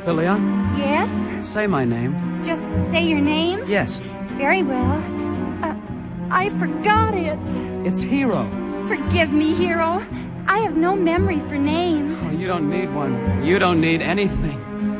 Philia? Yes? Say my name. Just say your name? Yes. Very well. I forgot it. It's Hero. Forgive me, Hero. I have no memory for names. Oh, you don't need one. You don't need anything.